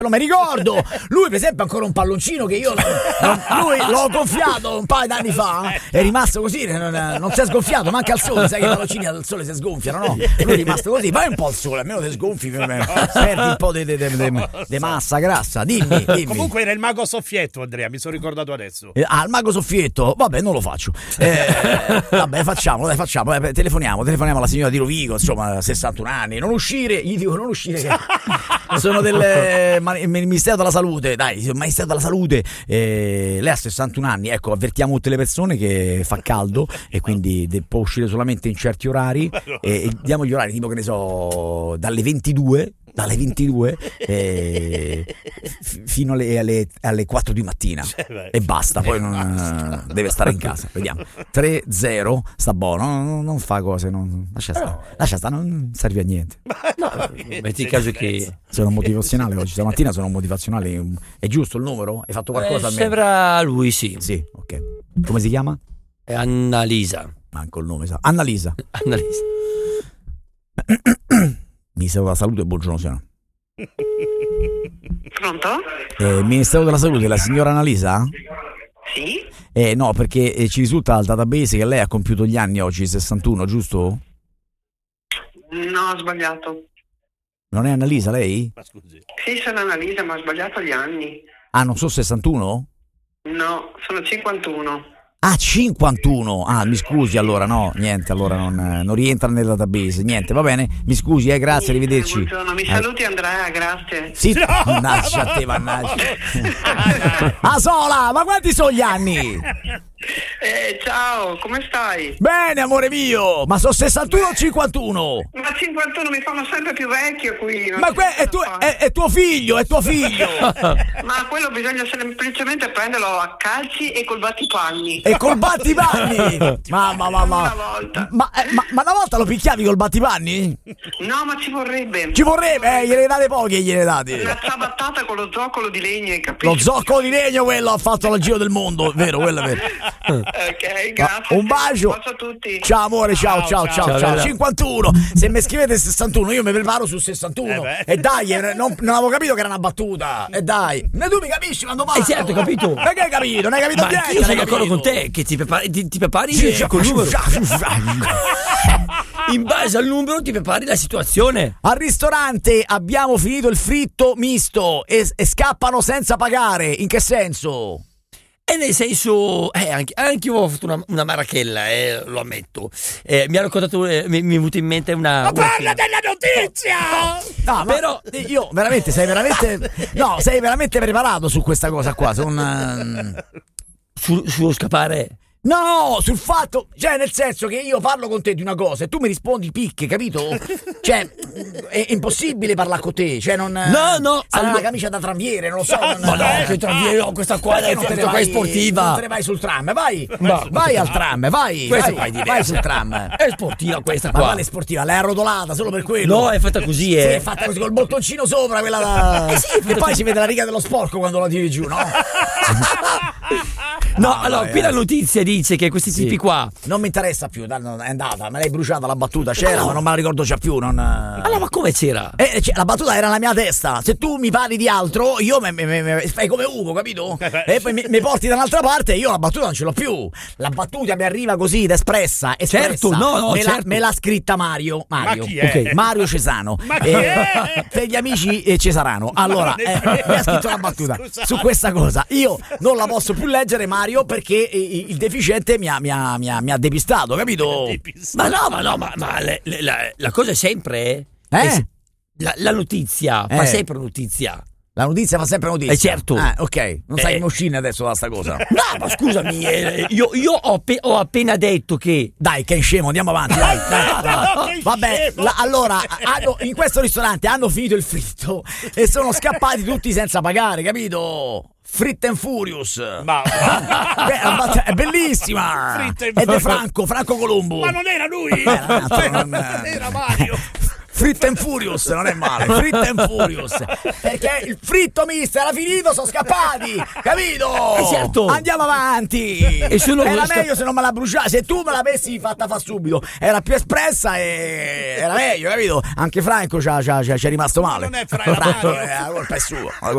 Non mi ricordo. Lui per esempio ha ancora un palloncino che io lui l'ho gonfiato un paio d'anni fa, è rimasto così, non si è sgonfiato manca al sole. Sai che i palloncini al sole si sgonfiano, no? Lui è rimasto così. Vai un po' al sole, almeno ti sgonfi, perdi un po' di massa grassa. Dimmi. Comunque era il mago soffietto, Andrea, mi sono ricordato adesso. Il mago soffietto, vabbè, non lo faccio. Vabbè, facciamo. Telefoniamo alla signora di Rovigo, insomma, 61 anni. Non uscire, gli dico non uscire, che sono del Ministero della Salute. Dai, il Ministero della Salute. Lei ha 61 anni, ecco, avvertiamo tutte le persone che fa caldo e quindi può uscire solamente in certi orari. E diamo gli orari, tipo che ne so, dalle 22 fino alle 4 di mattina e basta, poi non deve stare in casa. Vediamo. 3-0 sta buono, non fa cose, lascia stare, non serve a niente. Metti in caso che sono motivazionale oggi, stamattina sono motivazionale. È giusto il numero? Hai fatto qualcosa almeno? Sembra lui, sì, ok. Come si chiama? È Annalisa. Manco il nome sa. Annalisa. Ministero della Salute, buongiorno signora. Pronto? Ministero della Salute, la signora Annalisa? Sì? No, perché ci risulta dal database che lei ha compiuto gli anni oggi, 61, giusto? No, ho sbagliato. Non è Annalisa lei? Ma scusi. Sì, sono Annalisa, ma ho sbagliato gli anni. Ah, non so 61? No, sono 51. Ah, 51. Ah, mi scusi allora, no, niente, allora non rientra nel database, niente, va bene, mi scusi, grazie, arrivederci. Buongiorno, mi saluti Andrea, grazie. Sì, mannaggia a te, mannaggia. Sola, ma quanti sono gli anni? Ciao, come stai? Bene, amore mio, ma sono 61 o 51? Ma 51 mi fanno sempre più vecchio qui. Ma è tuo figlio, Ma quello bisogna semplicemente prenderlo a calci e col battipanni. E col battipanni? Ma una volta. Ma una volta lo picchiavi col battipanni? No, ma ci vorrebbe, gliene date pochi, gliene date. una ciabattata con lo zoccolo di legno, hai capito? Lo zoccolo di legno, quello ha fatto il giro del mondo, vero, quello è vero. Ok, grazie. Un bacio. Bacio a tutti. Ciao amore, ciao. Bella. 51. Se mi scrivete 61, io mi preparo sul 61. E dai, non avevo capito che era una battuta. E dai, ma tu mi capisci quando parlo? Certo, capito. Ma che hai capito? Non hai capito Ma niente. anch'io sono d'accordo con te che ti prepari col numero. In base al numero ti prepari la situazione. Al ristorante abbiamo finito il fritto misto e scappano senza pagare. In che senso? E nel senso, anche io ho fatto una marachella, lo ammetto. Mi ha raccontato, mi è venuta in mente una parla della notizia! No, però io veramente sei veramente preparato su questa cosa qua. sullo scappare. No, sul fatto, cioè nel senso che io parlo con te di una cosa e tu mi rispondi picche, capito? Cioè è impossibile parlare con te, cioè non sarà una camicia da tranviere, non lo so. Ma no, che tranviere, no, questa qua è sportiva. Non te ne vai sul tram, vai al tram, vai sul tram. È sportiva questa Ma qua. quale sportiva? L'hai arrotolata solo per quello? No, è fatta così, Sì, è fatta così col bottoncino sopra, quella da... E poi si vede la riga dello sporco quando la tiri giù, no? No, allora, qui la notizia dice che questi tipi qua... Non mi interessa più, è andata, me l'hai bruciata la battuta, c'era, ma non me la ricordo già più, non... Allora, ma come c'era? La battuta era nella mia testa, se tu mi parli di altro, io fai come Ugo, capito? E poi mi porti da un'altra parte e io la battuta non ce l'ho più. La battuta mi arriva così, espressa. Certo, no, certo. Me l'ha scritta Mario. Ma chi è? Okay, Mario Cesano. Ma chi è? Per gli amici Cesarano. Allora, mi ha scritto la battuta su questa cosa. Io non la posso più leggere, Mario, perché il deficiente mi ha depistato, capito? Ma la cosa è sempre la notizia fa sempre notizia. La notizia fa sempre notizia. Certo. Ok, non sai come uscirne adesso da sta cosa. No, ma scusami, io ho appena detto che... Dai, che scemo, andiamo avanti, dai. Vabbè, allora, in questo ristorante hanno finito il fritto e sono scappati tutti senza pagare, capito? Frit and Furious. È bellissima. È di Franco Colombo. Ma non era lui. Era Mario. Frit and Furious, non è male. Frit and Furious. Perché il fritto misto era finito, sono scappati. Capito? Certo. Andiamo avanti. Era meglio se non me la bruciavi. Se tu me l'avessi fatta fa subito, era più espressa e era meglio, capito? Anche Franco ci è rimasto male. Non è Franco. La colpa è sua.